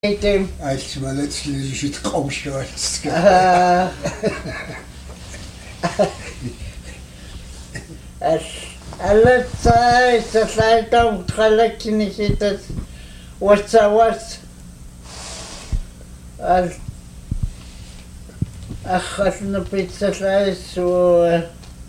Altsma letztlich qawshwats. Alla tsai sasaltam khalakinihitas watsawas al akhasna pizza so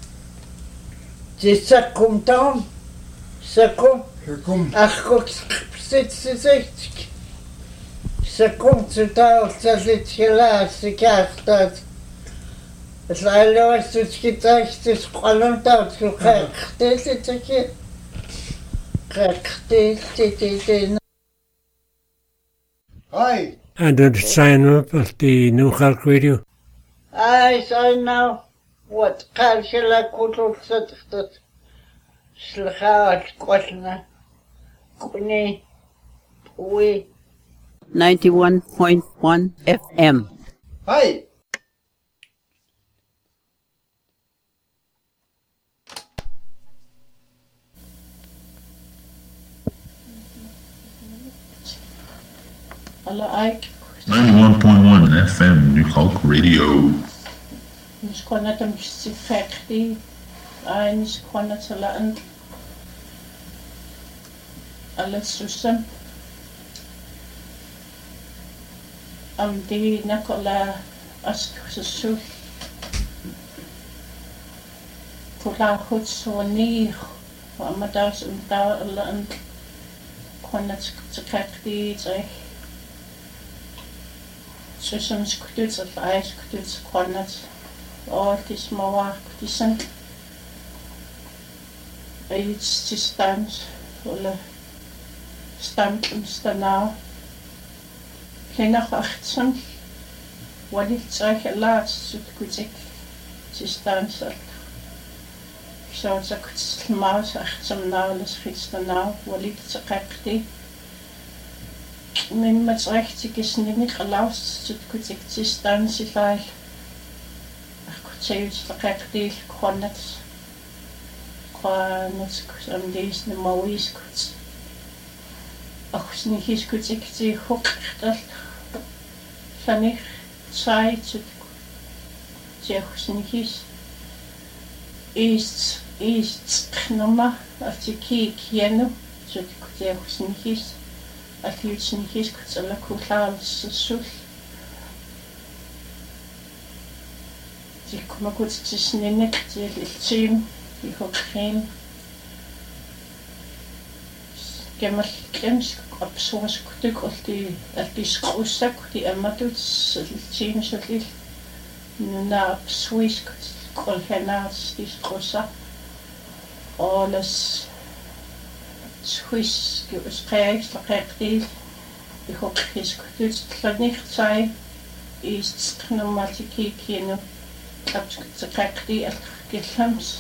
jisakum tam sakum akhok sitsitsik sakum tsutal tsalitchela sikachtat Slalo suskitaxtis qalonta suqaqtilitaki qaqtilititi. Hi. And to sign up at the New York Radio. I know what kalshila kutul satat slhaat qolna kuni we 91.1 FM. Hi. Alle Ike. 91.1 FM New York Radio. Nis kon net om se fakti. Nis kon net so laat. Alles susam. Die nakola as so. Kola goed so nie. Maar daar is daar een kon net se fakti zeg. Susam skututs at ais skututs konat all this more kutisang it's just stands eller standna kena achtsam wat dit zeg laat sut kutik stands at so it's maus achtsam nou les fitstana wat dit zakakti Men met recht is niet geluisterd, het kunt ik distantie bij. Ik kunt zelfs verrektig gewoon net aan deze mooie kunt. Als niet is kunt ik die hoek dat van ik zei het als niet is nummer als je kijkt jeno het kunt als niet is. Als je het niet is, kan je koelaal zo. Die komen goed te snijden, die team, die ook geen. Ik heb maar kleins op zo'n stuk als die schroeszak, die emmer doet, die team zo lief. Nu na op Swiss, kolgenaars, die schroeszak. Alles. Swiss gesprek verrektig. Ik hoop dat het niet zijn. Is het normaal te kijken op het verrektig het gelams.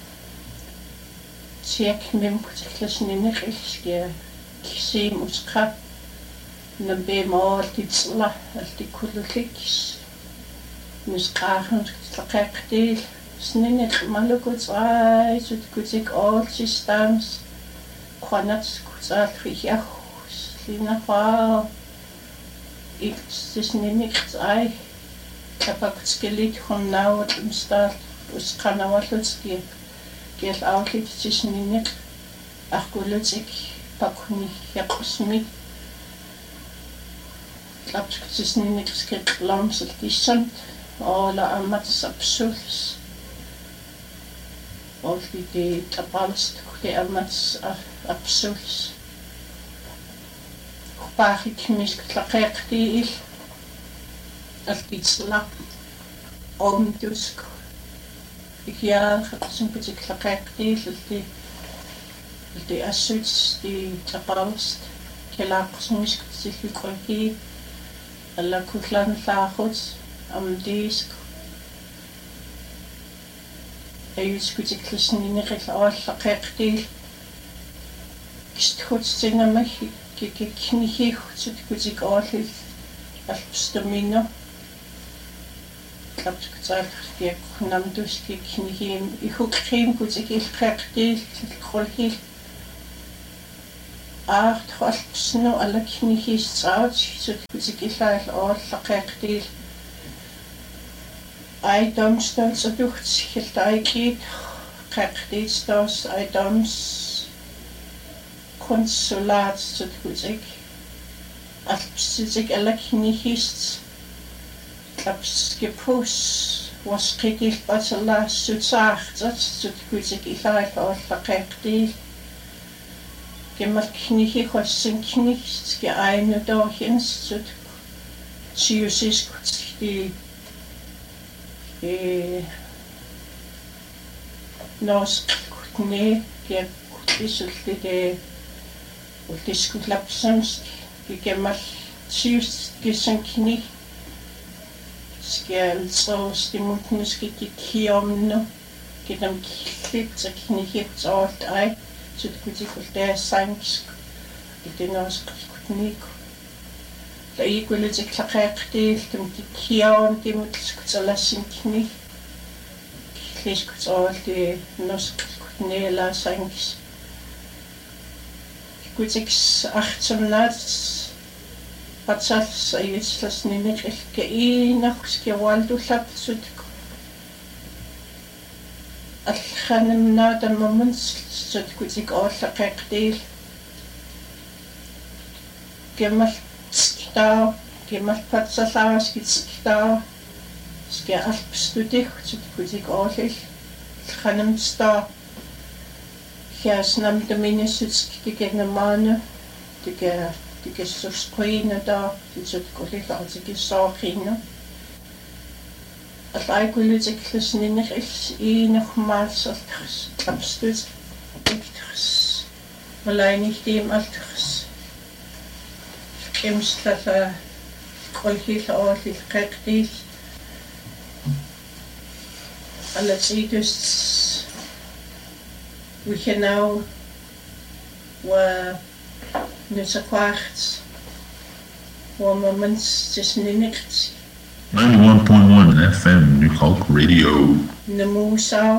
Check met het niet echt. Zie moet gaan. Dan ben je maar iets la als die koelikjes. Dus graag het verrektig. Snel maar goed uit. Het goed ik altijd staan. Kwanat kuzat ja slina fa ik is niet ai kapak skelet van nou het staat us kan wat het geeft ook het is niet ach goed ik pak niet ja kosmiek dat is niet skep langs het is sant alla amat absurd of die tapalst die amat absurd. Waar ik misgeklaagd is, als iets lap, om dus ik het een beetje geklaagd is, die assuits die tapalst, gelaagd misgeklaagd, alla kutlan laagd, disk. Is goed ik listen niet echt al geklaagd. Is het goed zingen maar ik niet heel goed goed ik altijd als de minne. Ik heb gezegd ik nam dus ik niet geen ik ook geen goed ik heel graag dit ik gewoon heel aartrolsnu alaknihistsaut sutkusikillal oollaqeqtiil aidomstolsadugt hiltaikit qeqtiitstos aidoms konsulat sutkusik alpsitik alaknihist lapskipus wasqikilpatalassutaartat sutkusik illal oollaqeqtiil Gemalknihi hossenknist ge eine dorchens sut siusis die nos kutne ge kutisulti de utiskutlapsams ge gemal sius gesenkni skal så stimutniske kiomno gedam kliptsaknihi alt ei sutkutikul sanks itinos kutnik la ikulitik laqeqtiil tumtikiaon timutskutsalassinki kliskutsolti noskutnela sanks kutiks 18 patsals ayitslasninik ilkeinaxki waldullap sutku alxanimna damamans sutkutik oollaqeqtiil gemal patsalaaskitstaa ske alpstudik sutkutik oollil xanimstaa hiasnam dominisutskigenamaana tige susqina da sutkulik artikissaaqina Allaikulitiklusninich iinermaalsertars tlapstut iktars malainig tiim altars imstalla qolhil oolil qeqtiil allatsiidus wichenau wa nusaqaarts wa moments tisniniqt 91.1 FM New Hulk Radio. Namusau.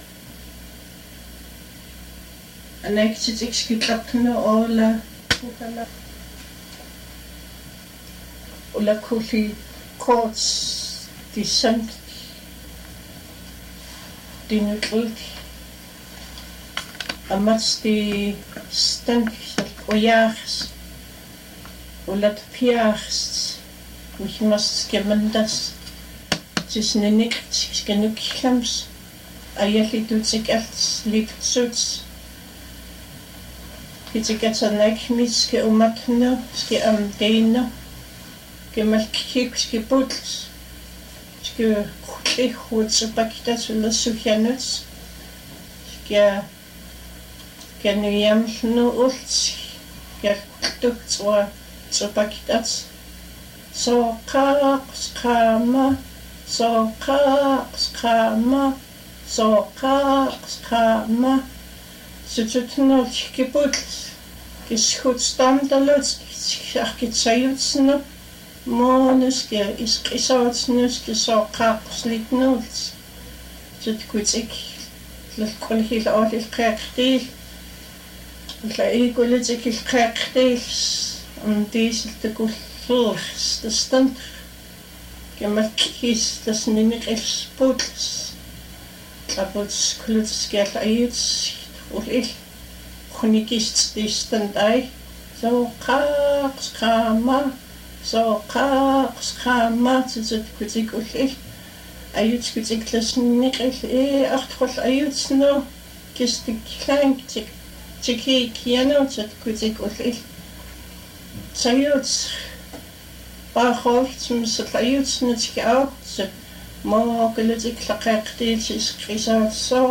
Annexit exkitlapno ola kulli courts descent dinutult amats di stank ojaars ulat piars mich must gemendas tisnenik skenuklams ayali tutsik als lipsuts kitsikatsanak miske umatno ske amdeino gemalkik ske puts ske khutsupakitas ulasukyanuts ske kenuyamnu ults gertuktswa tsupakitas Soqaqsqama sututnol kiputs kishutstamdaluts kiskitsayutsnu monus ke isqisautsnus kisoqaqslitnuls sutkutsik lkolhil oolil qeqtiil la ikulitik qeqtiil dieseltukul the stunt gemalkis das niniqils puts abuts kulutskal ayuts ulil khunikis distant ay so qaqsqama tsutkutik ulil ayuts kutiklas niniqil artrol ayutsno kistik klank tiki kiano tsutkutik ulil sayuts Bachholz mislayutsnitski auch mogelitik laqeqtiil isqisat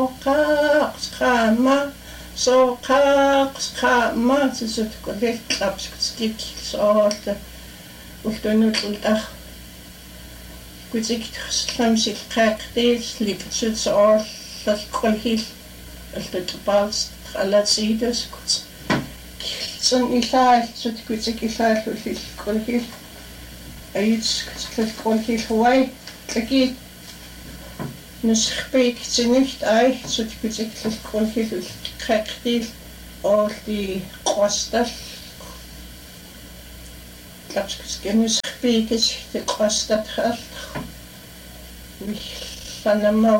soqaqsqama tsutkulik tlapskutskik soorla ultunutultaq kutik tlamsil qeqtiil liptsut soorla qolhil altutpals alatsidas kuts son ilaal tsutkutik ilaal ulil qolhil ayuts qolhil huay tlakit nusxpik tinicht ay tsutkutik qolhil qeqtiil oolti qostal tlapskis piikis te qastat khalt fanama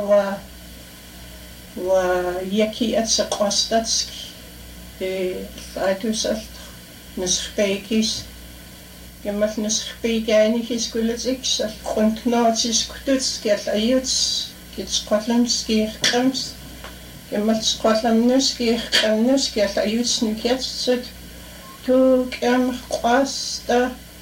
wa yaki atsa qastatski aitusalt niskhpeikis gemmal niskhpeikaanikis kullatiks quntknaatis kututskial ayuts kitsqallamski qams gemmal sqallamnuski qamnuskial ayuts nikiatsut tuqam qasta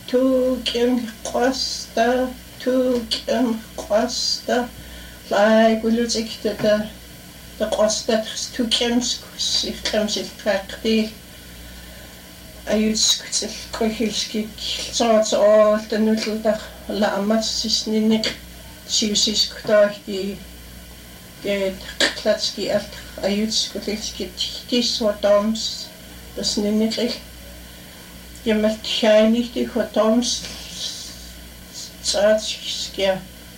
lai kullatiktata the qastat tuqamskus iqamsilqaqqi ayutskutsil qohilski saats all tanulta la amatsisninnik siusiskutaahti get klatski alt ayutskutilski tiswatams tasninnik gemmal tjainikti hotams saatskiskia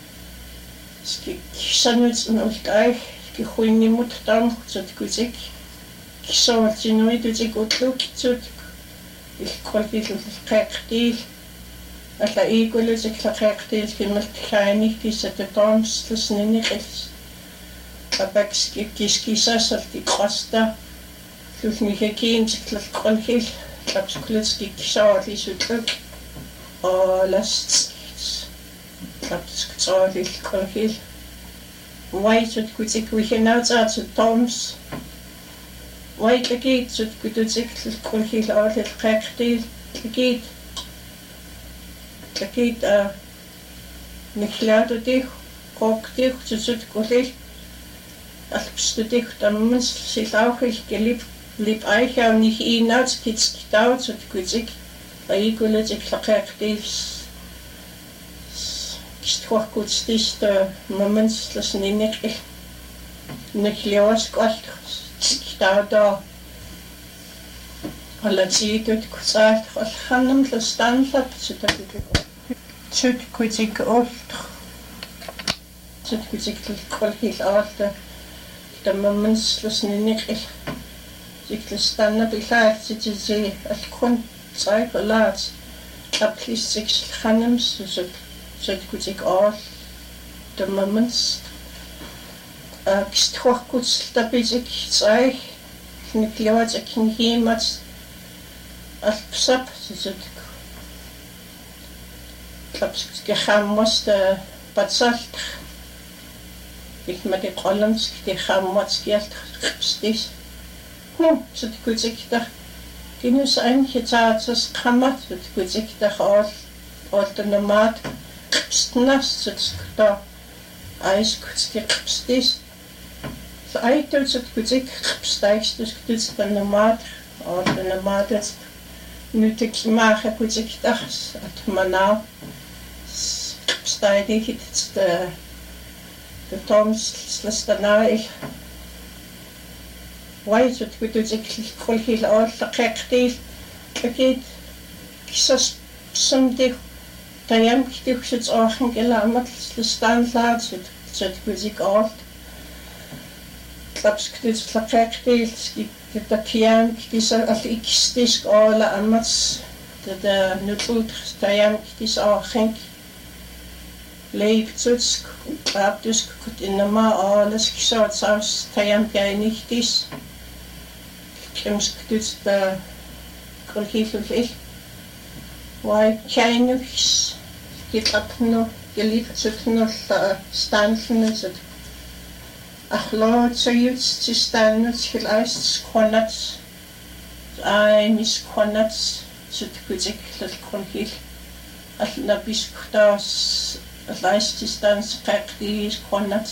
sanuts nultai kihuinimut tam tsutkutik kisoortinuitutik utlukitsut ilqolkilulqeqqtiil alla iikulutik laqeqqtiil kimmal tjainikti satutams tasninniqils apakski kiskisasarti qasta lulmihakiintik lalqolkil tlapskulitski kisaorlisutluk last tlapskutsoorlilqolkil waitut kutik wihinautsaatsut toms waitlakitsut kututik tlqolkil aorlilqeqqtiil tlakit niklaatutih qoqtih tutsut kulil alpstutih tammans silauqil kelip lip aichaunich inauts kitskitautsut kutik aikulitik laqeqqtiil kisthuarkutstista moments lasninniqil nikliawasqalt kitauta alatsiitut kutsaalt allannam lastanlap kutik olt kutik qolkil aarta tammans lasninniqil siklistanna bilaartitisi alkun tsaiqalaat aplistik khannams kutik all tammans kisthuarkuts tapitik tsai nikliawatakin himat alpsap kapskikhammosta patsalt ikmati qollamski tikhammatskialt qstis kutikta kinus einhitaatsas qammat kutikta all qstnas skta aiskutski qstis aitusut kutik qstaistus kutstanamaat ordanamaatas nutikimaaqa kutiktas atmanaa qstaidihit the toms slastanai waitut kututik qolkil aorlaqeqqtiil tlakit kisas sumdih tayamktiuksut oornkilaamat slastanlaatsut kutik aort tlapsktit tlaqeqqtiil kitakiam kisa alikstisk oola amats tada nutlut tayamktis oornk leiptutsk qaaptusk kut innama oolas kisootsaus tayamkainihtis kimsktit ta qolkilul wai kainux kitapnu geliptsutnu stanfnusut ахлоотсаюц тистаннут хиласт сконат айнис конат суткутик лалконхил алнапискутаас лайстистанс қақдис конат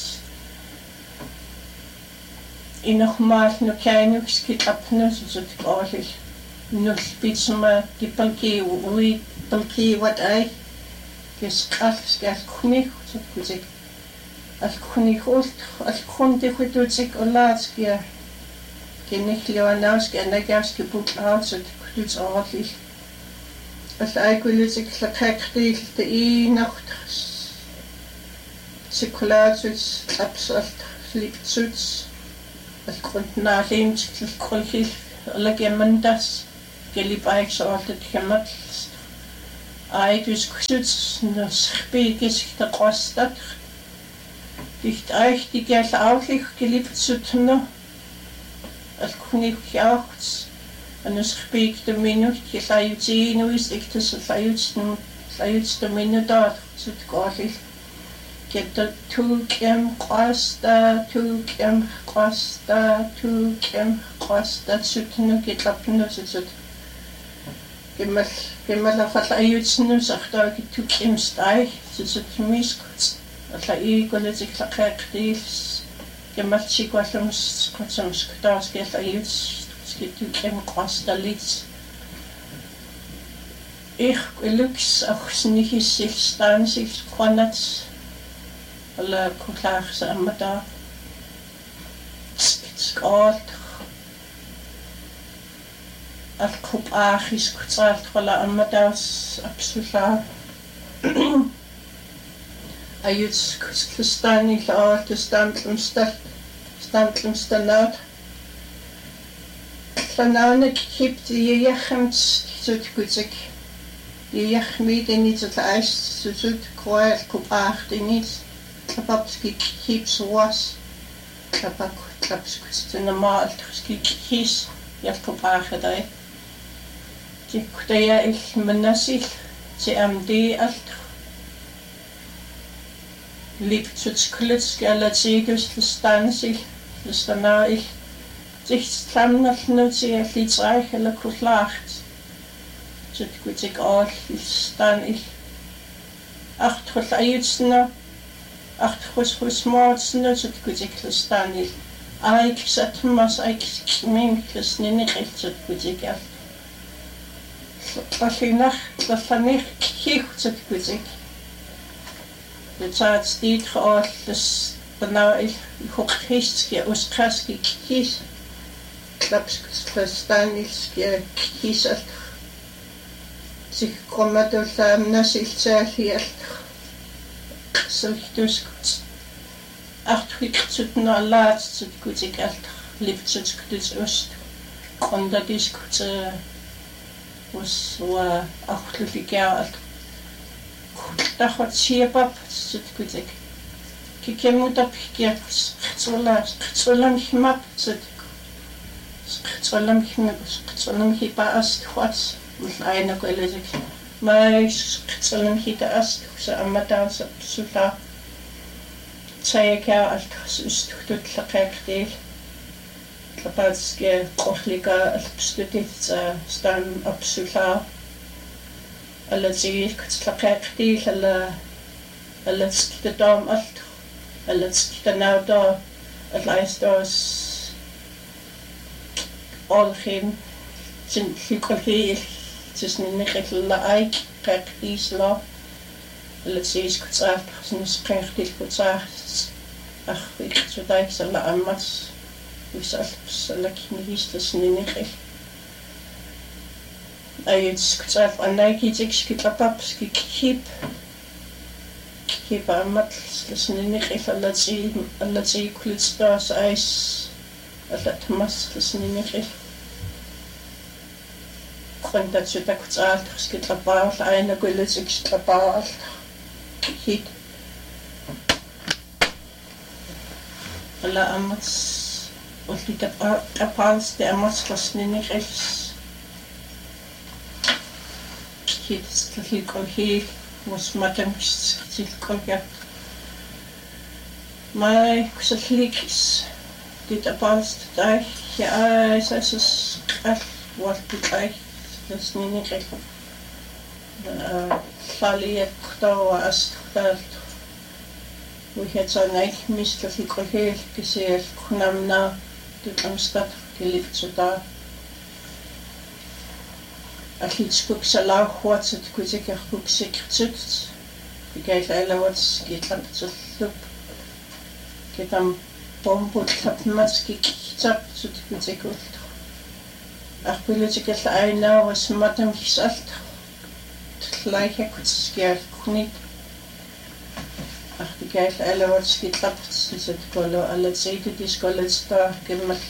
инохмаал нукайнукс китапнус суткоолил нулпитсма кипалки уи палки wat ай кисқалскалкуних суткутик alkunihult alkundihututik olaatski kinihliwanauski anagaski putlaatsut kututs aarlil allaikulitik laqeqqtiil ta'iinartas sikulaatuts lapsalt liptuts alqunnaaliimtik lqolhil alagiamandas kelipaiksoortat kamats Aidus kusut skhpigis taqastat. Dicht euch die gel auflich geliebt zu tun. Als kunig jachts. En skhpig de minut je sayuti no is ik te sayuts de minutat zu tqalig. Get the tukem qasta sutnu get lapnu sut. Gemmal afal ayutsnu sagta get tukem stai sut miskut. Alla I goletik laqaqdis gemmal sikwalums kotsams ktas get ayuts get tukem qasta lit. Ich lux auch nicht sich stan sich konats alla kuklaag sa amata skalt al kup achis kutsalt wala amatas absoluta ayuts kustani la te standlumstanat Vanavond kipt je gemt zoet kutsik je gemid en niet het ijs zoet kwijt kup ach niet Klapapski keeps was. Klapapski normaal kies. Je kopage daar. Je kudaya ik menasig. Je MD alt. Liep tot klutsk alle zegus verstaan zich. Dus daarna ik zich stamnaf nu ze iets eigenlijk klaagt. Zo goed ik al staan ik. Achter ayutsna. Achtergrond smaatsen zit kuzik staan. Ik zet mas ik meen niet echt zit kuzik af. Als je nacht dat van niet kiekt zit kuzik. Het staat steeds geaard dus daarna ik ook gistje ons kraski kies. Klaps verstaan is kies al. Zich komen door samen zich zelf hier. Dus achter het na laatst goed ik echt liefst het dus oost kon dat is goed was wa achter jaar dat wat siepap het goed ik kijk moet op keer zo lang map zit zo lang hipas wat moet een ook wel ik maar zo lang hitas zo amata zo Zij als het doet laqaqdil Klapatske qoxlika alpstutit stan absoluta allati laqaqdil alla tstadam alla tstanauda allaistos olgin sin fikolhi tisninniqilla aik qaqisla Let's kutsart sinus qeertil kutsart ik so daik sala amas usal salaknigis ninigil ayits kutsart anaki tikskipapap skip amat ninigil allati kulitstas ais allat mas ninigil Quando ci da kutsart skipapap ayna kulits skipapap Hit. Alla amats och lite apals det amats fastning i räls. Hit till kolhi was madam till kolja. Mai kuslikis dit apals där ja så skall vad det är fastning i räls. Fali ktawa astalt we het so neig mistel fikolhel gesel kunamna dit amstad gelieft so da Achits kuksala hwatset kuzik kuksik tsut Geef alle wat getlap tsut Getam bombo tlap maski tsap tsut kuzik ult Ach politik het aina was matam gisalt Gleiche kutskeer kunit Ach die geef alle wat getlap tsut kolo alle zeide dis kolsta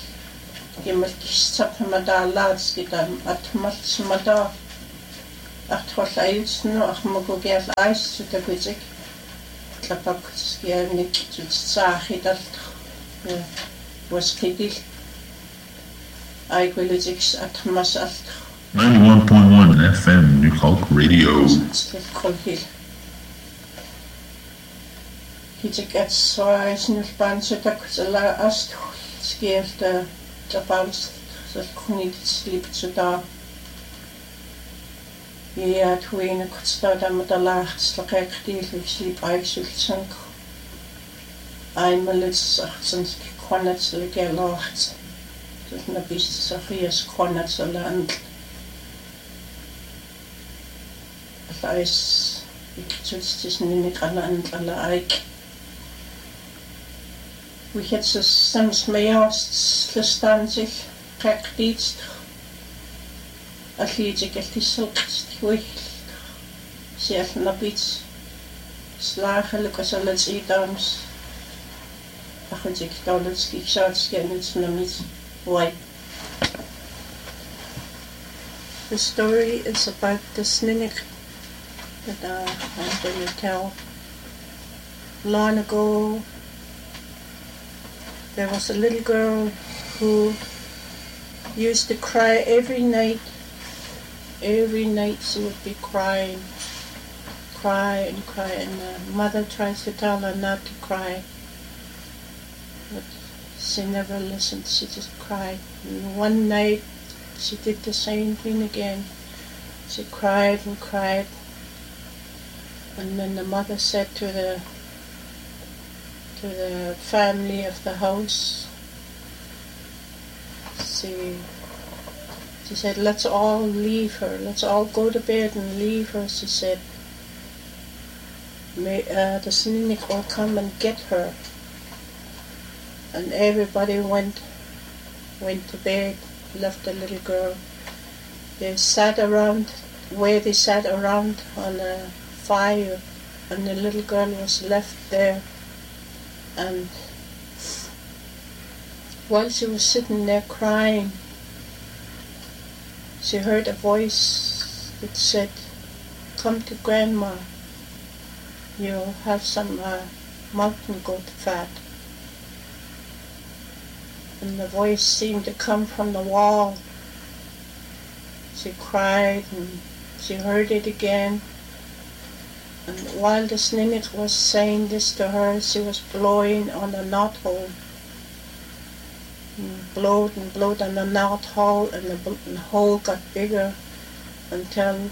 Gemel kistap mada laats gedam atmal smada артхоллааютсну армагугиал аиссутакутик тлапаккутскианик тутсаахиталлер уаскидил айкулутикс атмасааллер 91.1 FM New Hulk Radio. Kolhil. Hitik at soaisnulpaansutak sala astu skielta tapaus kunit slipsuta. Ja tuina kutstada madalacht slaqeqtil slip aiksultsank. Aimalits achsans kwanat slegelacht. Dat nabis safias kwanat saland. Is we had some staan zich praktisch als je het is zo zelf naar iets slagen als alles iets ach ik dat het ik zou het geen iets why. The story is about the snake that I'm going to tell. Long ago, there was a little girl who used to cry every night. Every night she would be crying, cry and cry, and the mother tries to tell her not to cry, but she never listened. She just cried. And one night, she did the same thing again. She cried and cried. And then the mother said to the family of the house, she said, let's all leave her. Let's all go to bed and leave her. She said, the Sninik will come and get her. And everybody went to bed, left the little girl. They sat around where they sat around on a fire, and the little girl was left there. And while she was sitting there crying, she heard a voice that said, come to Grandma, you'll have some mountain goat fat. And the voice seemed to come from the wall. She cried and she heard it again. And while the Sninik was saying this to her, she was blowing on a knothole. And blowed on the knothole, and the hole got bigger until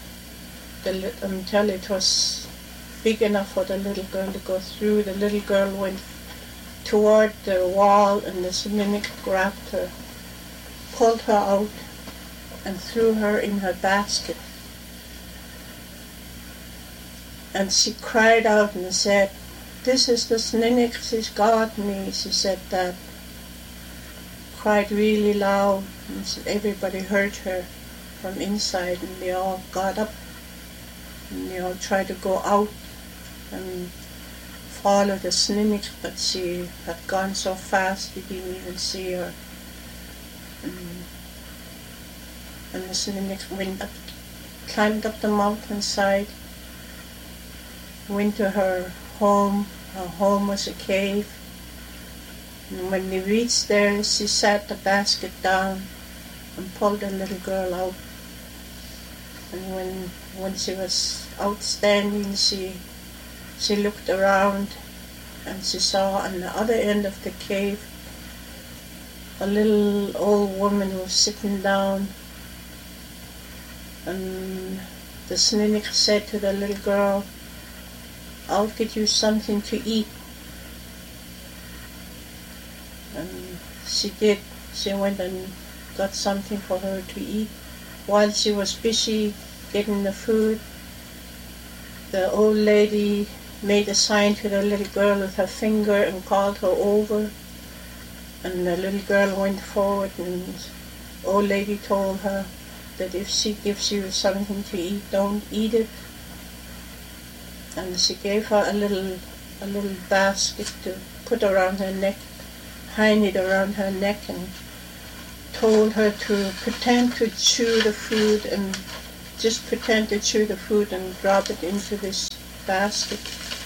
it was big enough for the little girl to go through. The little girl went toward the wall, and the Sninik grabbed her, pulled her out, and threw her in her basket. And she cried out and said, this is the Sninik, she's got me. She said that, cried really loud, and everybody heard her from inside, and they all got up, and they all tried to go out and follow the Sninik, but she had gone so fast they didn't even see her. And the Sninik went up, climbed up the mountainside, went to her home. Her home was a cave. And when they reached there, she sat the basket down and pulled the little girl out. And when she was outstanding, she looked around, and she saw on the other end of the cave a little old woman who was sitting down. And the Sninik said to the little girl, I'll get you something to eat. And she did. She went and got something for her to eat. While she was busy getting the food, the old lady made a sign to the little girl with her finger and called her over. And the little girl went forward, and the old lady told her that if she gives you something to eat, don't eat it. And she gave her a little basket to put around her neck, hang it around her neck, and told her to pretend to chew the food and just pretend to chew the food and drop it into this basket.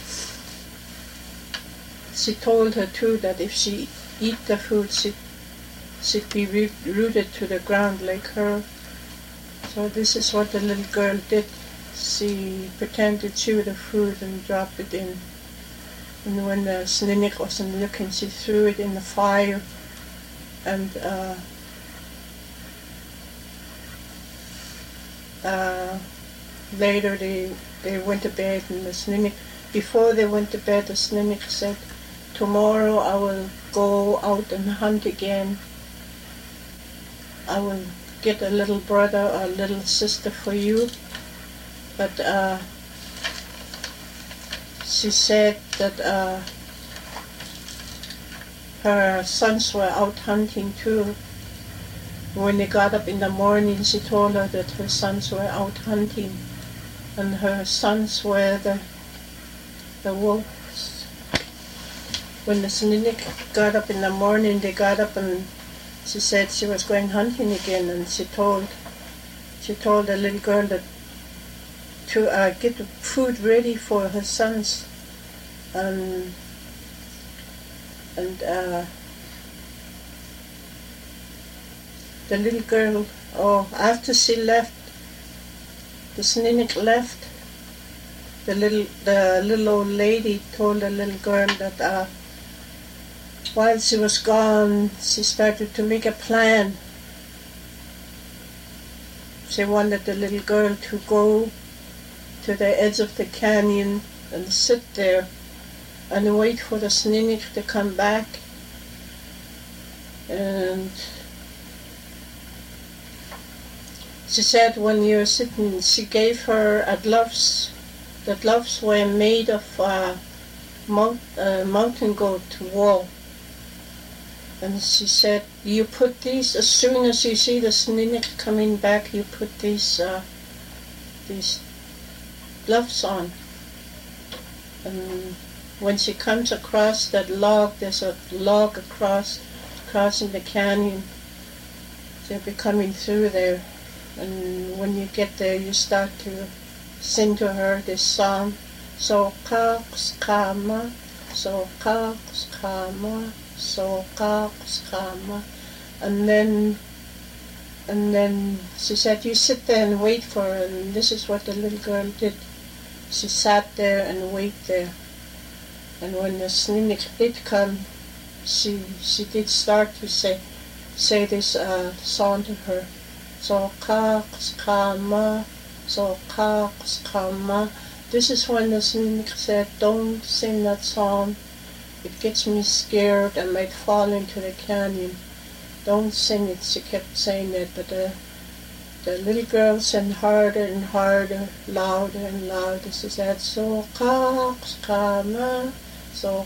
She told her too that if she eat the food, she'd be rooted to the ground like her. So this is what the little girl did. She pretended to chew the food and dropped it in. And when the Snuneyk wasn't looking, she threw it in the fire. And later they went to bed, and the Snuneyk, before they went to bed, the Snuneyk said, "Tomorrow I will go out and hunt again. I will get a little brother or a little sister for you." But she said that her sons were out hunting too. When they got up in the morning, she told her that her sons were out hunting, and her sons were the wolves. When the Snuneyk got up in the morning, they got up and she said she was going hunting again, and she told the little girl that to get the food ready for her sons, and the little girl, after she left, the Snuneyk left, the little old lady told the little girl that while she was gone, she started to make a plan. She wanted the little girl to go to the edge of the canyon and sit there and wait for the Snuneyk to come back. And she said when you were sitting, she gave her gloves. The gloves were made of mountain goat wool. And she said, you put these, as soon as you see the Snuneyk coming back, you put these gloves on. And when she comes across that log, there's a log crossing the canyon. They'll be coming through there. And when you get there, you start to sing to her this song. So kama, so kama, so kama. And then she said, you sit there and wait for her. And this is what the little girl did. She sat there and waited there. And when the Snuneyk did come, she did start to say this song to her. So kama, so kama. This is when the Snuneyk said, don't sing that song. It gets me scared. I might fall into the canyon. Don't sing it. She kept saying that, but the little girl sang harder and harder, louder and louder. She said, so kama, so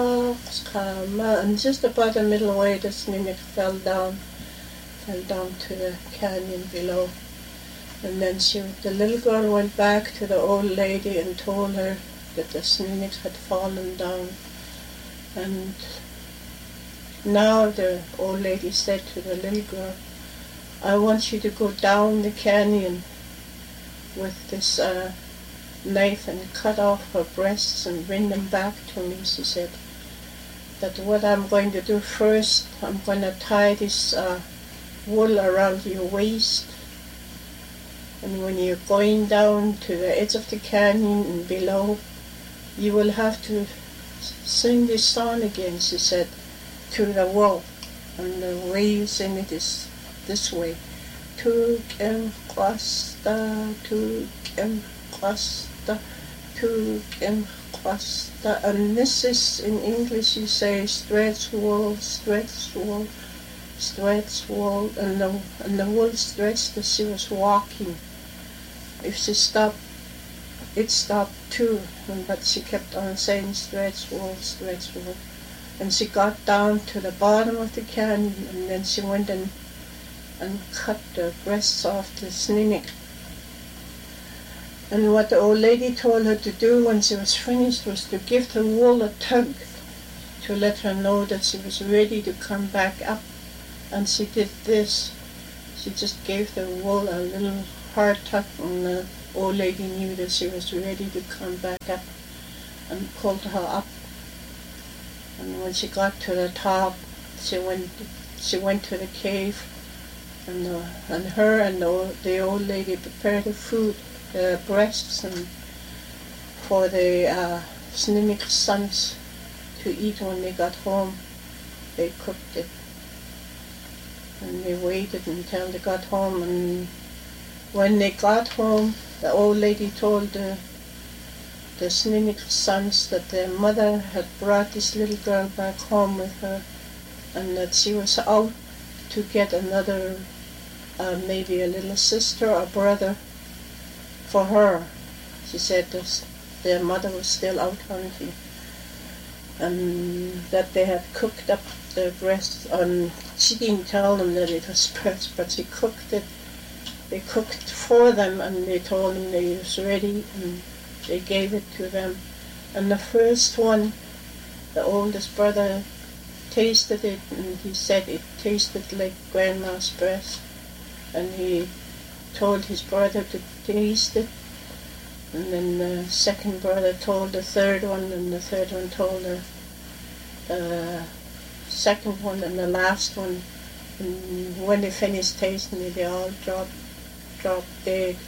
kama. And just about the middle way, the Snuneyk fell down to the canyon below. And then the little girl went back to the old lady and told her that the Snuneyk had fallen down. And now the old lady said to the little girl, I want you to go down the canyon with this knife and cut off her breasts and bring them back to me. She said that what I'm going to do first, I'm going to tie this wool around your waist, and when you're going down to the edge of the canyon and below, you will have to sing this song again, she said, to the wool. And the way you sing it is this way. Tukem kwasta, tukem kwasta, tukem kwasta. And this is, in English you say, stretch wool, stretch wool, stretch wool. And the wool stretched as she was walking. If she stopped, it stopped too. But she kept on saying, stretch wool, stretch wool. And she got down to the bottom of the canyon, and then she went and cut the breasts off the Snuneyk. And what the old lady told her to do when she was finished was to give the wool a tug to let her know that she was ready to come back up. And she did this. She just gave the wool a little heart attack, and the old lady knew that she was ready to come back up and pulled her up. And when she got to the top, she went to the cave, and her and the old lady prepared the food, the breasts, and for the Snuney's sons to eat when they got home. They cooked it, and they waited until they got home. And when they got home, the old lady told the Snuney's sons that their mother had brought this little girl back home with her, and that she was out to get another, maybe a little sister or brother for her. She said their mother was still out hunting, and that they had cooked up the breast. And she didn't tell them that it was breast, but she cooked it. They cooked for them, and they told them they was ready, and they gave it to them. And the first one, the oldest brother, tasted it, and he said it tasted like Grandma's breast. And he told his brother to taste it. And then the second brother told the third one, and the third one told the second one, and the last one. And when they finished tasting it, they all dropped dead.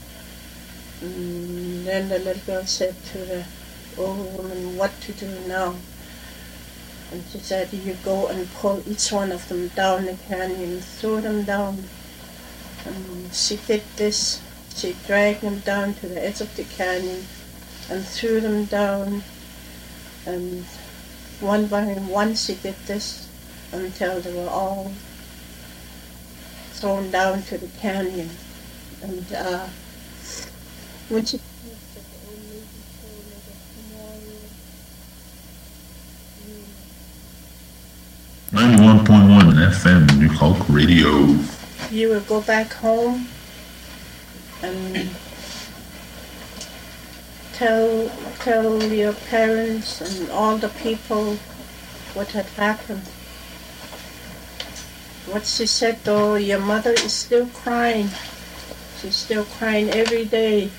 And then the little girl said to the old woman, "What to do now?" And she said, "You go and pull each one of them down the canyon, throw them down." And she did this. She dragged them down to the edge of the canyon and threw them down. And one by one she did this until they were all thrown down to the canyon. And when she finished it, the old lady told me that tomorrow 91.1 FM New Hulk Radio. you will go back home and tell your parents and all the people what had happened. What she said though, your mother is still crying. She's still crying every day.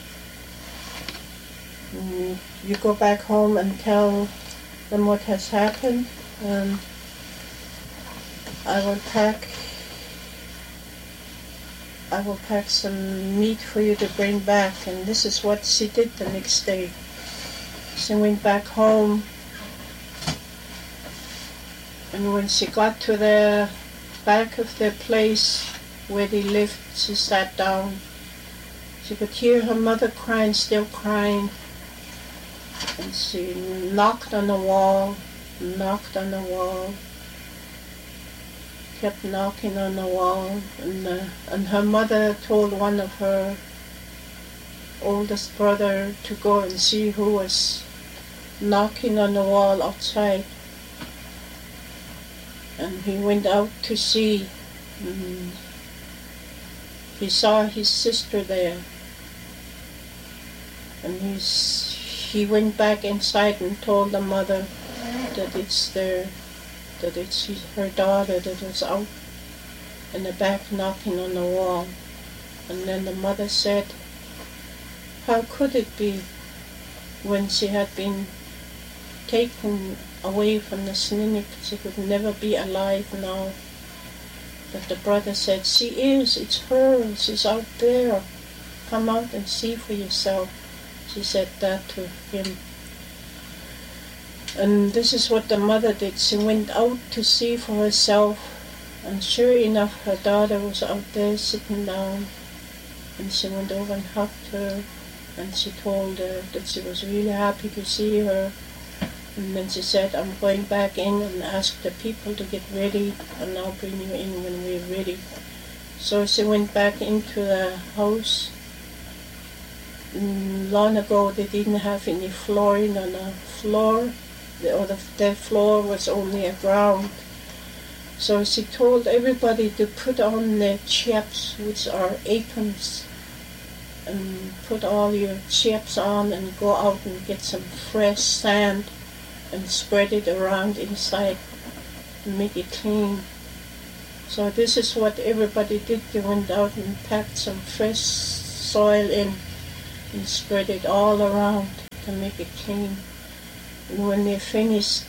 And you go back home and tell them what has happened, and I will pack some meat for you to bring back. And this is what she did the next day. She went back home, and when she got to the back of the place where they lived, she sat down. She could hear her mother crying, still crying. And she knocked on the wall, kept knocking on the wall, and her mother told one of her oldest brother to go and see who was knocking on the wall outside. And he went out to see, and he saw his sister there. And he went back inside and told the mother that it's her daughter that was out in the back knocking on the wall. And then the mother said, how could it be when she had been taken away from the Snuney, she could never be alive now? But the brother said, it's her, she's out there. Come out and see for yourself. She said that to him. And this is what the mother did. She went out to see for herself, and sure enough, her daughter was out there sitting down. And she went over and hugged her, and she told her that she was really happy to see her. And then she said, I'm going back in and ask the people to get ready, and I'll bring you in when we're ready. So she went back into the house. Long ago they didn't have any flooring on the floor. The floor was only a ground. So she told everybody to put on their chaps, which are aprons, and put all your chaps on and go out and get some fresh sand and spread it around inside and make it clean. So this is what everybody did. They went out and packed some fresh soil in and spread it all around to make it clean. And when they finished,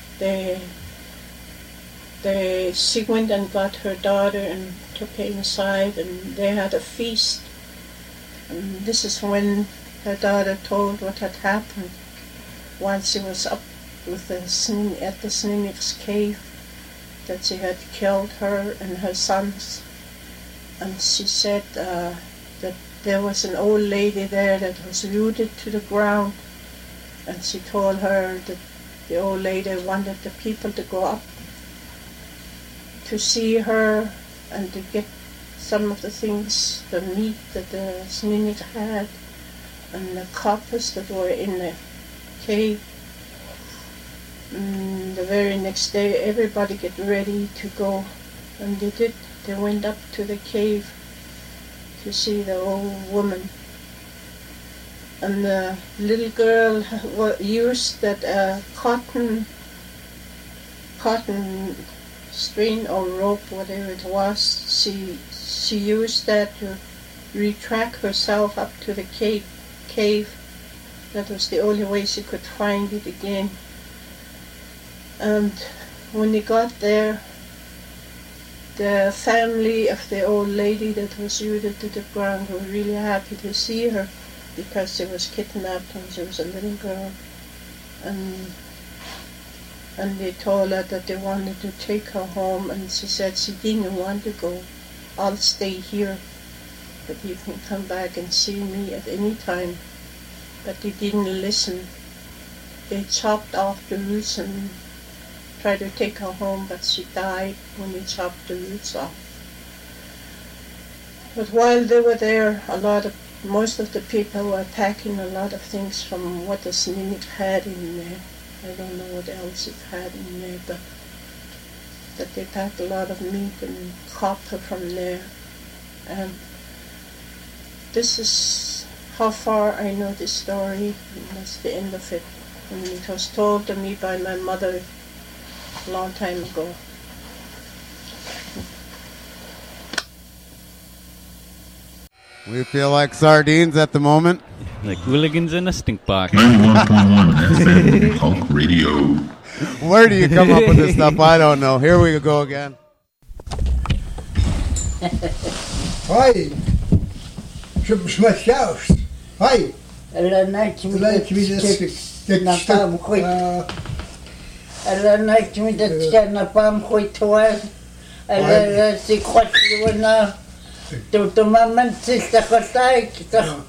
she went and got her daughter and took her inside, and they had a feast. And this is when her daughter told what had happened while she was up with at the Sninik's cave, that she had killed her and her sons. And she said that there was an old lady there that was rooted to the ground, and she told her that the old lady wanted the people to go up to see her and to get some of the things, the meat that the Sninik had and the coppers that were in the cave. The very next day everybody get ready to go, and they did. They went up to the cave to see the old woman. And the little girl used that cotton string or rope, whatever it was. She used that to retract herself up to the cave. That was the only way she could find it again. And when they got there, the family of the old lady that was rooted to the ground were really happy to see her, because she was kidnapped when she was a little girl. And they told her that they wanted to take her home, and she said she didn't want to go. I'll stay here, but you can come back and see me at any time. But they didn't listen. They chopped off the roots and tried to take her home, but she died when they chopped the roots off. But while they were there, most of the people were packing a lot of things from what the Sninik had in there. I don't know what else it had in there, but that they packed a lot of meat and copper from there. And this is how far I know this story, and that's the end of it. And it was told to me by my mother a long time ago. We feel like sardines at the moment. Like hooligans in a stink box. 91.1 FM Hulk Radio. Where do you come up with this stuff? I don't know. Here we go again. Hi. Щоб смачаєш. Hi. Elanacht mit der Napalm goed. Elanacht mit der Napalm goed hoor. Elanacht ik goed doen. Tot de moment is dat gelijk.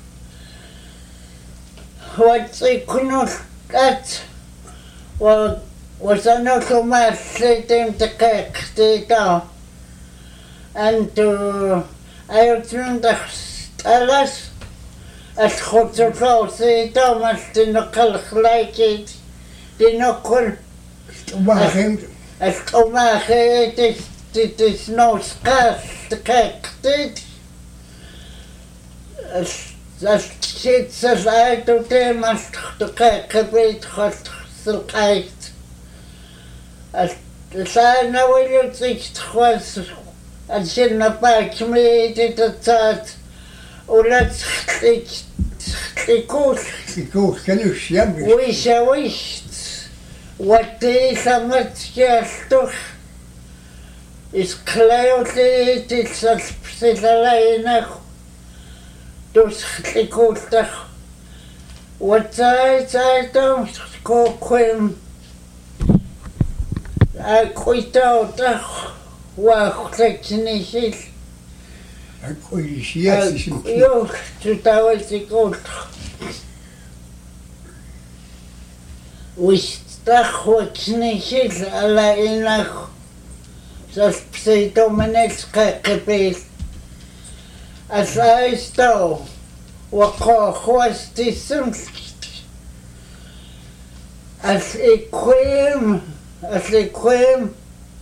Wat ik nog had, was er nog maar zitten te kijken. En toen alles, het goed zo zitten, maar het nog al gelijk is. Die nog kon. Het omhagen, het is nog schaars te kijken. Dat zit zich uit op de mast te kijken, weet God, zo kijkt. Als hij nou wil zich was, als je naar buiten mee dat zat, hoe dat ik ook kennis, ja. Wist, wat deze mensen toch is klein, het is als ze alleen dus ik ook toch wat zij dan koken. Ik weet toch wat ik niet is. Ik weet niet. Ja, toen was ik ook. Wist toch wat niet is, alleen nog. Zoals pseudomenes geweest. Als hij stond, wat was die soms. Als ik kwam,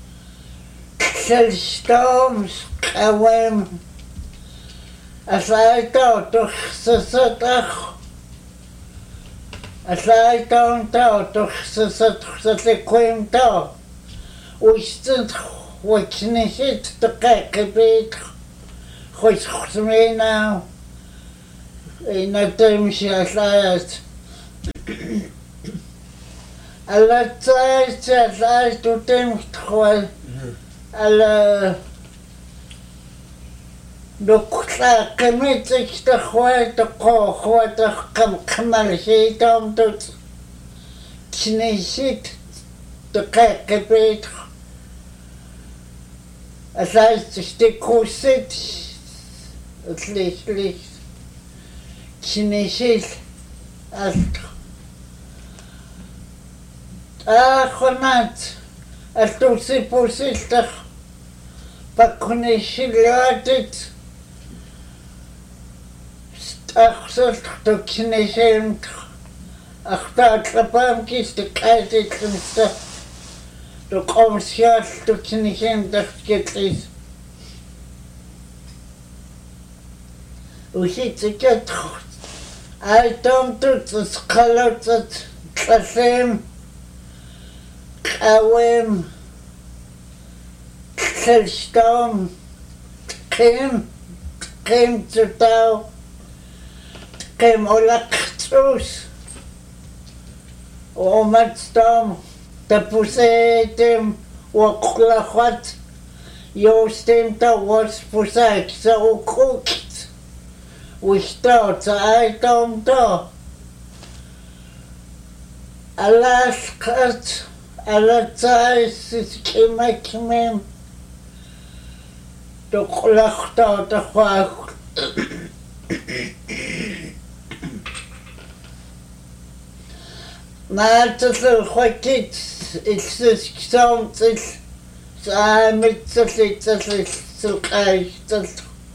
zelfs kwam. Als hij toch zo toch. Als hij toch zo ik kwam toch. Wist het وكنيشت دقيقة بيت خوش خصمينا إن تمشي أسلايات ألا تسايس أسلايس تمشي تخوال ألا دكتا قميتك تخوال تقو خواتك كمال شيطان تت كنيشت دقيقة بيت أساس تشتكوست تليش كنيشت أست خنات أستوسي بوسيستخ بكنيشلاتت أخسرت تكنيشمت أختار لبام كيست كايتت لمسته تقوم سياس تكنيشمت أختكتريس وشيت كتخ أيتم تتسقلت تسلم قوم تلشتم قيم تتاو قيم أولقتوس ومتستم تبوسيتم وقلخت يوستم توس بوساك سو كوكت وشتوت أيتم تو ألاسكت ألا تايس كيما كميم تقلقتا تخواك ما تصل خوكيت إكسس كسام تصل سامت تصل سلقاي تصل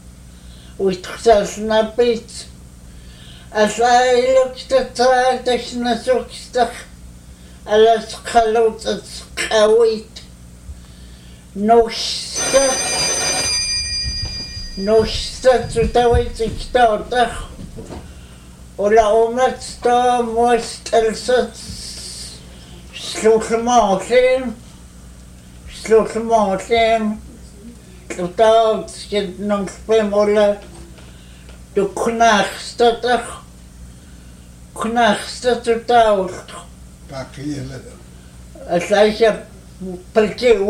وتخسس نبيت أسايلك تتعاتش نسوك استخ على سقلوت سقاويت نوشتا تتاويت كتاوتخ ولا أمت ستام وستلست سلوك ماثيم تتاوت كد نمسبيم ولا كناخستتخ تتاوت باقي لها أسايشة بالكي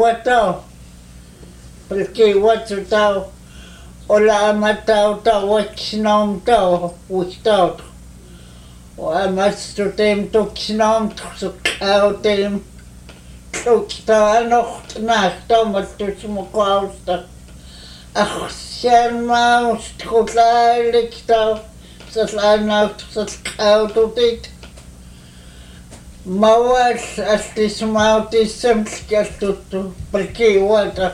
واتو تاو ولا أما تاو وكشنام تاو وشتاو وأما ستوتيم توكشنام تخسكاو تيم توكتا نخت ناختا مستوشمكو أوستا أخسيان ما مستخوطا لكتاو سسلانا تخسكاو توتيت موال أستسماوتي سمسكتوتو بالكي واتو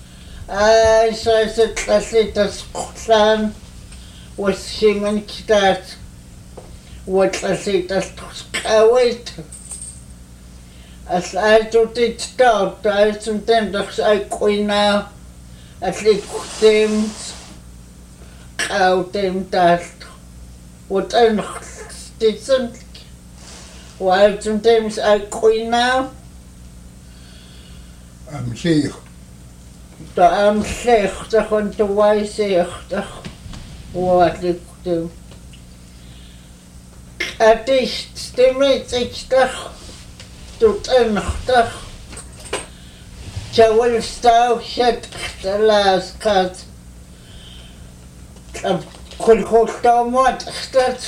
سايست أسيت أسقطان والسيمن كتات وتأسيت أسقاويت أسألتو تتاو تأسم تندخس أيقوينا أسليكو تيمت قاو تيمتات وتنخس تسمك وأسم تيمس أيقوينا أمشيخ تأم شيخ تخن تواي شيخ تخ واتلك تم أتيش تميت تخ تتنخ تخ شاول ستاو شتخ تلاس كات كل خوشتاو موت اختت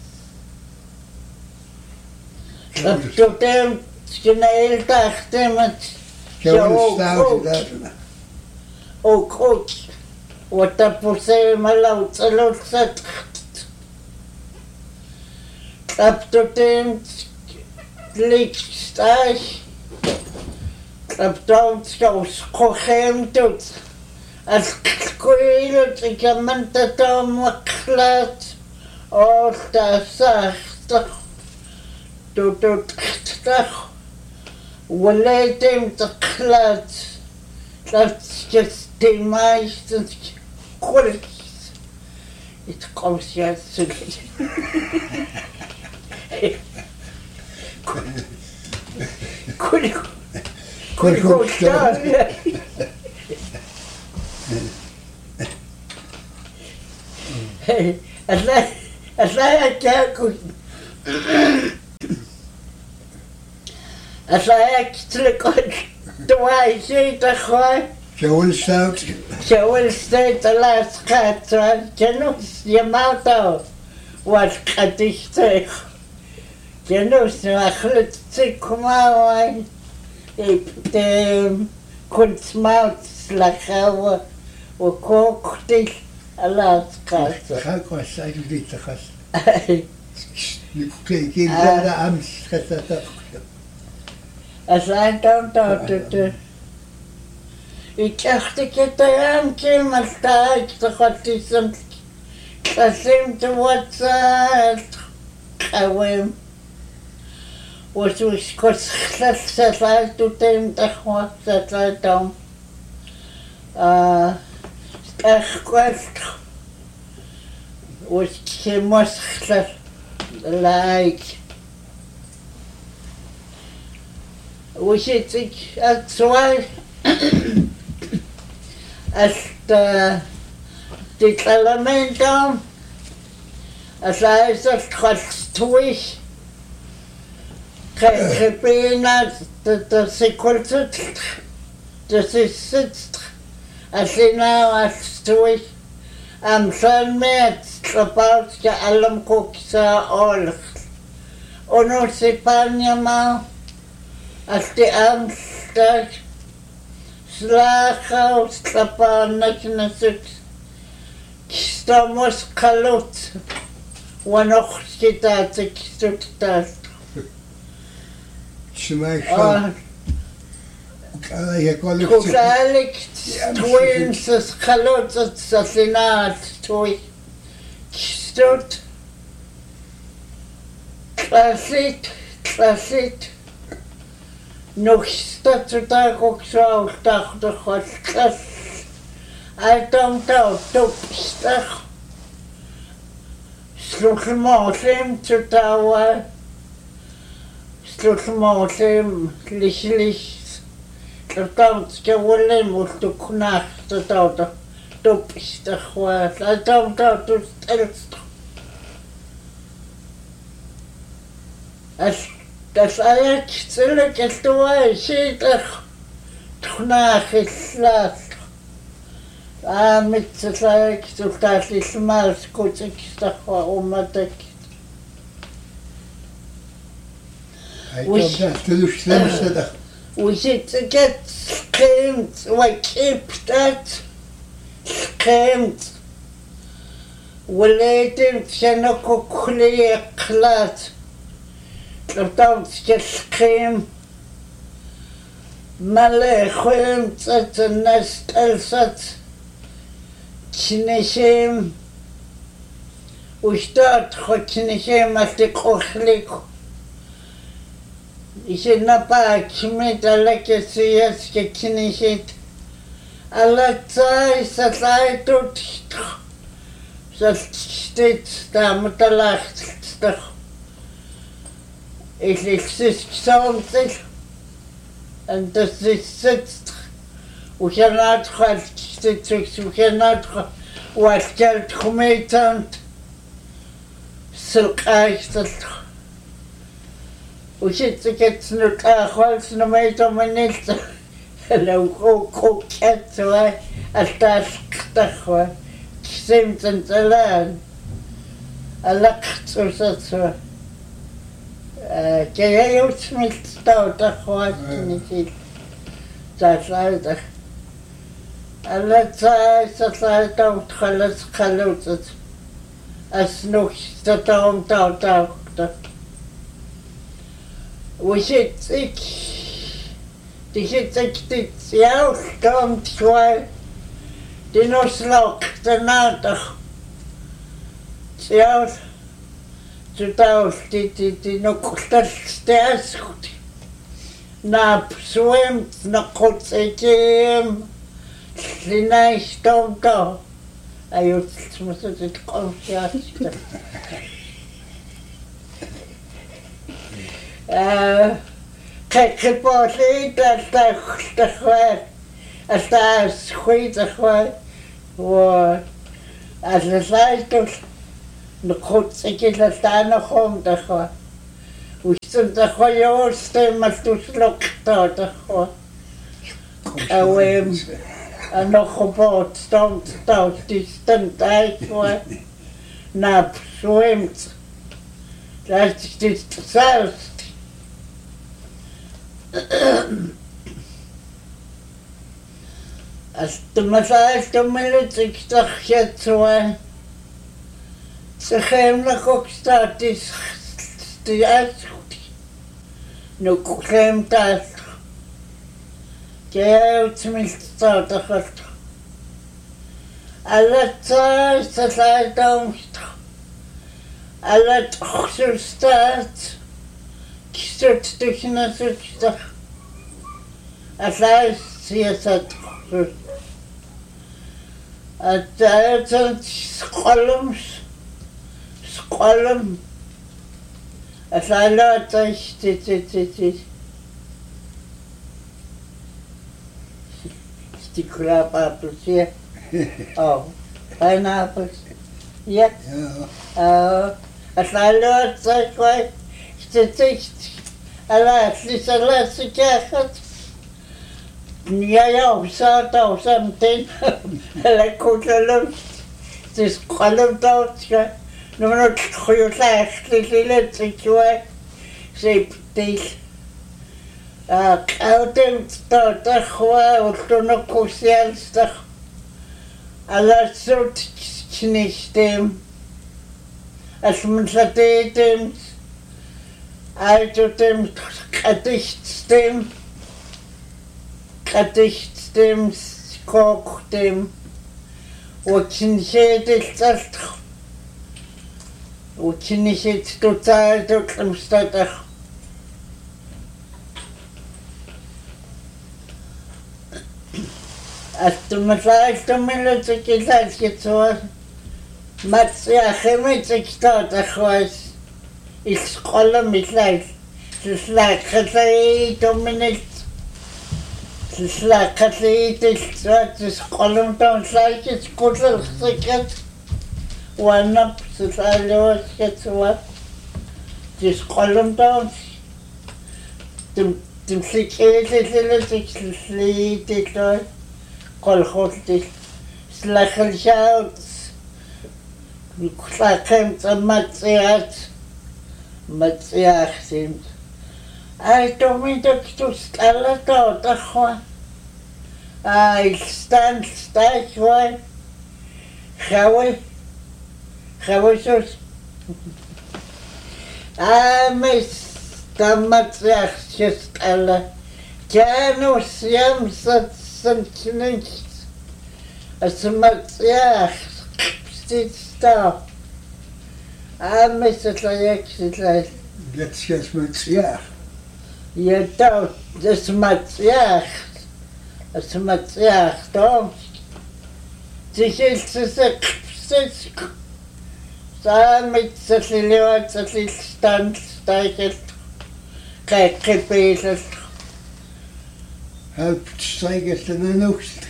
تتم شنايل تختمت شاول ستاو شدافنا أو كوك وتبوسي ملاو تلو ستخت تبتوتين تليك ستاش تبتوت شوش خوخيم توت أسكويلو تكمن تتوم وقلات أو تساختخ توتو تختخ وليتم تقلات تلتشتي مايش كل يتقوس يا سلي كل كل خوشتاو Asaya Jaku. Asaya Kitlikot. Dwai Sita Hoi. Joel Stout. Joel State the last cat. Janus Yamato was Kadishtech. Janus Achlet Sikumawai. The Kunstmouth Lakawa or Kokti Alaska. Hakwa Saturday to us. You can't give that arms. As I don't know to. Ik dacht ik het aan maar sta ik toch wat is een kasim te wat gewoon was kort uit toen hem toch wat dat dan echt kwart was geen moest like was het ik het zwaar hasta dit element dan als hij het gestuurd gebena dat ze kultut dat is het als hij nou gestuurd am son met gepaard je allem koksa oorlog onosipania ma als die aanstak Slachau Slapanak Nasuk Stamos Kalut Wanoch Kitatik Suktas Schmeichel. Kukalik Twins Kalut Sasinat Toy Stut Klasit Nog staat er daar ook zo achter God. Hij dan top stag. Sloeg hem hem te touwen. Sloeg hem licht. Dat dan geworden moet de knacht te touwen. Top stag was. Hij dan tot stelst. Das eigenlijk is door zeker nageslacht. Met het eigenlijk dat is maar goed ik zeg waarom het ik. We zitten get schreeuwt, wat keept dat? Schreeuwt. We leiden zijn ook kleer klaar. Dan geschreven, maar gewoon dat de nest elzat, knishem, hoe staat God knishem als de kochlik. Ik heb een paar met alle kesias geknishet, alle tijd dat hij doet, dat steeds daar met de lacht toch. Ik lig 20 en dat is het. We gaan uitgaan, we gaan uitgaan. Wat geld gemeten, zulk eigenlijk. We zitten het nu klaar, we meten maar niet. En dan ook het hoor, als dat toch hoor. Ik stemt het alleen. En lacht zo dat zo. Jij hoeft met stoute gewoon niet. Dat is uitig. En dat is dat hij dan gelukt. Als nog dat dan dat. Hoe zit ik? Die zit ik dit jouw stand gewoon. Die nog slok daarna toch. Jouw. Zodat die nog steeds goed. Na zwemt, na goed eten. Slinai stond daar. Hij moest het confiatie. Kijk, het was niet dat het was. Als dat is goed, Аллалаалтул нукутсикилаллаанерхуум тахва уссун тахва юустэммалтуслоқтаа тахва ауэм анохобот стомтау дистантайфва нап суэмт ластистсаус астмасаалтуммилутиктархиатсуа сахэмнакокстаатис тиасут нукклэмтаас кеутмилтаатахалт аллатсаа салаатаумст аллатхсустаат кистот технасутта аллаас сиасат атаатат сқолм аллаатаистититит стиклапапуси pineapples ja аллаатааквай ститит аллаатлисалаассикаахат яяусаатаусамтин алаккуталум тисқалумтаутка нуманут хуйулаашлилилатсикуа септил qautем тотахва уллунеққусиалстар алассут чинистем асмунсатеетем айтотем qatigstem skoqtem utsinseetiltalt utsinnisit астумасаалтуммилутикилаасгитсуа матсиахэмитиктаатахвас исқолламиллаас силлааққалаи тумминил силлааққалиитиллуатис қолумтаунлаакис куллерсикат уаннап силлаалуаскатсуа тисқолумтаун тимсикээллилутикслиитиллуа қолхултил слахалшаут никлаакэм цаматсиат матсиахсим айтомитоктус аллатаотахва илстанстайхвай хавэсус амэс таматсиахсис алла кянус ямсат сантинент асматсиах ститста амэсэлаяксилай Let's Ятау асматсиах том тихэлсэсэк саамитсэлилуатсэлилстан стайкэл кайкэпэлэл Halbsteigerstenanukst.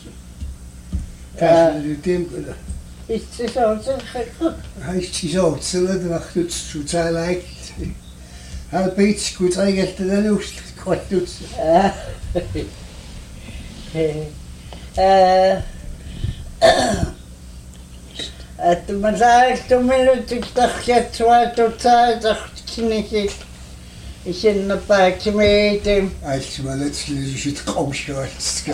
Kasseludimkula. Haistisootsella vahtut sutaalait. Halbits kutaigerstenanukst kottut. Attumalaaltummilutiktarkiatsuatutsaataqtiniki isennapaakimeetim Aismaletslishit qawshawatska.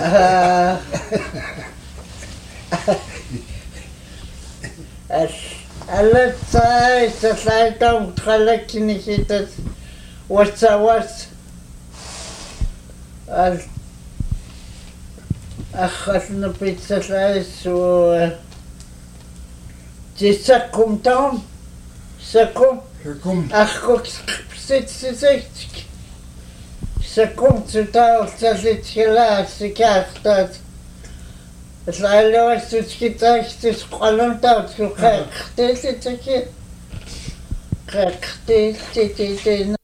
Allatsaai saslaitam tqalakkinikitat watsawas al аххална пиццалаасу тисаккумтаам саккум ахкокс ситсисик саккум цутаалталитхилаассикаартаат слаалуассутскитаахтис qaluntaat суқаартиллитаки қартиллититина.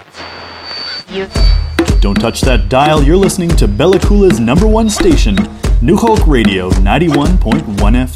Don't touch that dial. You're listening to Bella Kula's #1 station, New Hulk Radio 91.1 FM.